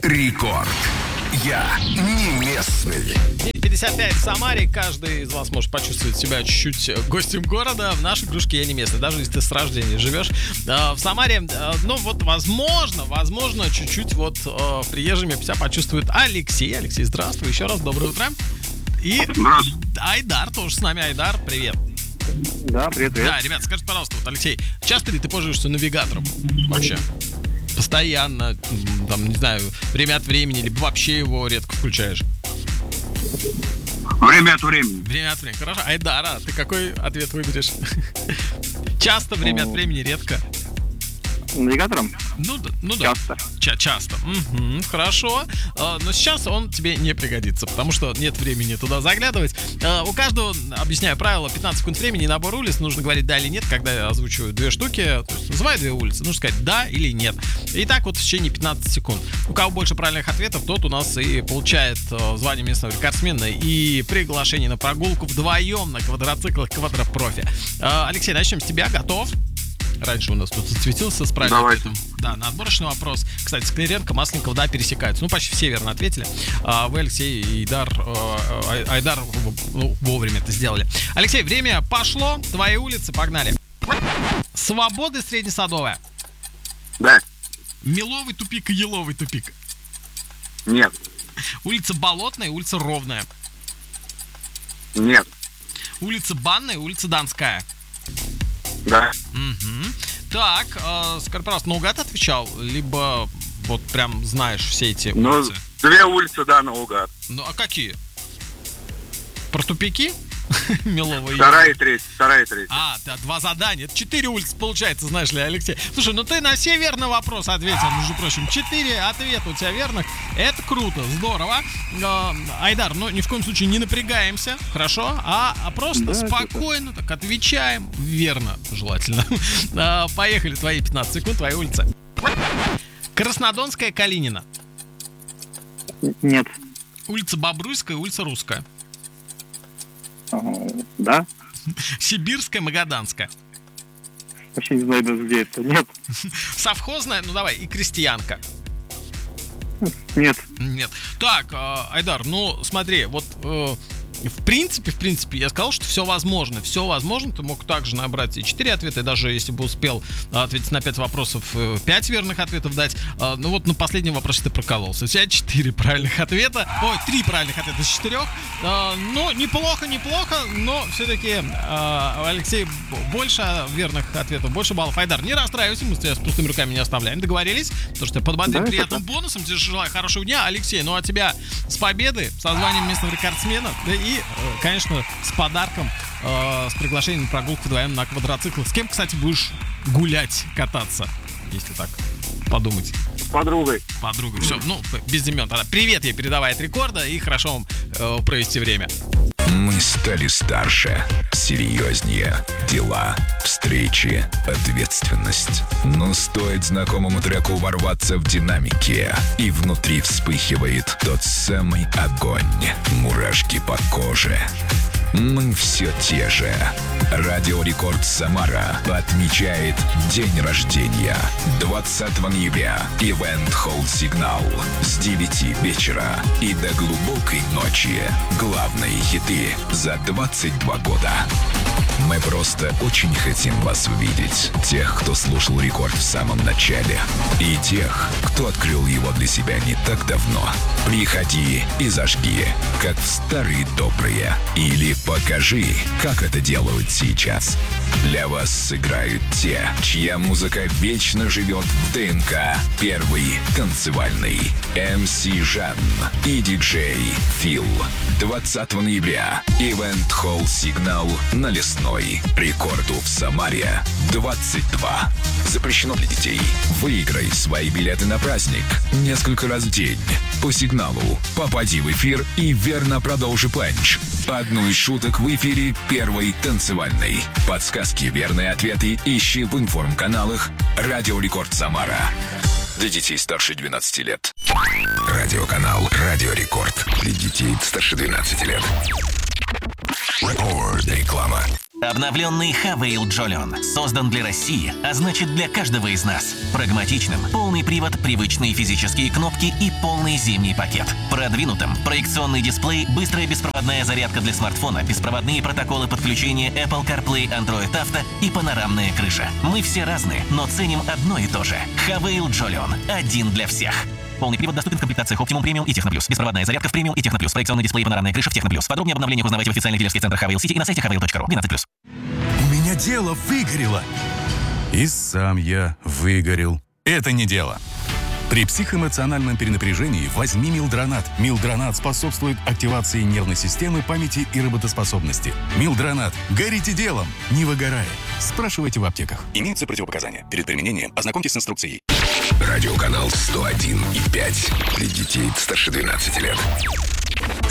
Рекорд. Я не местный. 55 в Самаре. Каждый из вас может почувствовать себя чуть-чуть гостем города. В нашей кружке я не местный. Даже если ты с рождения живешь в Самаре. Ну вот, возможно, чуть-чуть вот приезжими себя почувствует Алексей. Алексей, здравствуй. Еще раз доброе утро. И Айдар тоже с нами. Айдар, привет. Да, привет. Да, ребят, скажите, пожалуйста, вот, Алексей, часто ли ты пользуешься навигатором вообще? Постоянно, там, не знаю, время от времени, либо вообще его редко включаешь? Время от времени. Время от времени, хорошо. Айдара, ты какой ответ выберешь? Часто, время от времени, редко? Навигатором? Ну да. Часто. Хорошо. Но сейчас он тебе не пригодится, потому что нет времени туда заглядывать. У каждого, объясняю правило, 15 секунд времени и набор улиц. Нужно говорить да или нет, когда я озвучиваю две штуки. То есть называю две улицы, нужно сказать да или нет. И так вот в течение 15 секунд. У кого больше правильных ответов, тот у нас и получает звание местного рекордсмена и приглашение на прогулку вдвоем на квадроциклах Квадропрофи. Алексей, начнем с тебя. Готов? Раньше у нас тут засветился с правильным ответом. Да, на отборочный вопрос. Кстати, Скляренко, Масленников, да, пересекаются. Ну, почти все верно ответили. Вы, Алексей и Айдар вовремя это сделали. Алексей, время пошло. Твои улицы, погнали. Свободы, Среднесадовая. Да. Меловый тупик и Еловый тупик. Нет. Улица Болотная, улица Ровная. Нет. Улица Банная, улица Донская. Да. Угу. Так, скажи, пожалуйста, наугад отвечал, либо вот прям знаешь все эти улицы? Две улицы, да, наугад. Ну, а какие? Про тупики? Меловая. Вторая и третья. Да, два задания. Это 4 улицы получается, знаешь ли, Алексей. Слушай, ну ты на все верные вопросы ответил, между прочим. 4 ответа у тебя верных. Это круто, здорово. Айдар, ну ни в коем случае не напрягаемся, хорошо? А просто спокойно так отвечаем. Верно, желательно. Поехали, твои 15 секунд, твоя улица. Краснодонская, Калинина. Нет. Улица Бобруйская, улица Русская. Да. Сибирская, Магаданская. Вообще не знаю даже, где это. Нет. Совхозная, ну давай, и Крестьянка. Нет. Так, Айдар, ну смотри, вот в принципе, я сказал, что все возможно. Ты мог также набрать и 4 ответа, и даже если бы успел ответить на 5 вопросов, 5 верных ответов дать. Ну вот на последнем вопросе ты прокололся. У тебя 4 правильных ответа. 3 правильных ответа из 4. Ну, неплохо, но все-таки Алексей больше верных ответов, больше баллов. Айдар, не расстраивайся, мы тебя с пустыми руками не оставляем. Договорились? Потому что подбодрим приятным бонусом. Тебе желаю хорошего дня. Алексей, ну а тебя с победой, со званием местного рекордсмена, да и, конечно, с подарком, с приглашением на прогулку вдвоем на квадроциклах. С кем, кстати, будешь гулять, кататься, если так подумать? С подругой. Все, ну, без имен тогда. Привет, я передаваю от Рекорда, и хорошо вам провести время. Мы стали старше, серьезнее, дела, встречи, ответственность. Но стоит знакомому треку ворваться в динамике, и внутри вспыхивает тот самый огонь, мурашки по коже. Мы все те же. Радио Рекорд Самара отмечает день рождения. 20 ноября. Ивент-холл «Сигнал» с 9 вечера и до глубокой ночи. Главные хиты за 22 года. Мы просто очень хотим вас увидеть. Тех, кто слушал Рекорд в самом начале, и тех, кто открыл его для себя не так давно. Приходи и зажги, как в старые добрые. Или покажи, как это делают сейчас. Для вас сыграют те, чья музыка вечно живет в ДНК. Первый танцевальный МС Жан и диджей Фил. 20 ноября. Ивент-холл «Сигнал» на Лесной. Рекорду в Самаре 22. Запрещено для детей. Выиграй свои билеты на праздник несколько раз в день. По сигналу попади в эфир и верно продолжи панч. Одну из шуток в эфире первой танцевальной. Подсказки, верные ответы ищи в информканалах Радио Рекорд Самара. Для детей старше 12 лет. Радиоканал Радио Рекорд. Для детей старше 12 лет. Рекорд. Реклама. Обновленный Хавейл Джолион создан для России, а значит для каждого из нас. Прагматичным, полный привод, привычные физические кнопки и полный зимний пакет. Продвинутым, проекционный дисплей, быстрая беспроводная зарядка для смартфона, беспроводные протоколы подключения Apple CarPlay, Android Auto и панорамная крыша. Мы все разные, но ценим одно и то же. Хавейл Джолион. Один для всех. Полный привод доступен в комплектациях Optimum Premium и Techno Plus. Беспроводная зарядка в Premium и Techno Plus. Проекционный дисплей и панорамная крыша в Techno Plus. Подробнее об обновлениях узнавайте в официальных дилерских центрах Хавейл Сити и на сайте havail.ru. 12+. У меня дело выгорело. И сам я выгорел. Это не дело. При психоэмоциональном перенапряжении возьми Милдронат. Милдронат способствует активации нервной системы, памяти и работоспособности. Милдронат. Горите делом, не выгорая. Спрашивайте в аптеках. Имеются противопоказания. Перед применением ознакомьтесь с инструкцией. Радиоканал 101,5 для детей старше 12 лет.